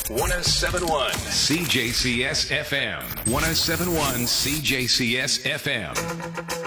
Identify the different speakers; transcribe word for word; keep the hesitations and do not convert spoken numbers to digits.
Speaker 1: one oh seven point one C J C S F M. one oh seven point one C J C S F M.